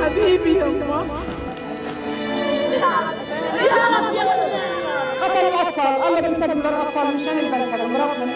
حبيبي يما. يا رب يا رب. قتل الاطفال، الله بينتقم للاطفال مشان البلد، مراتنا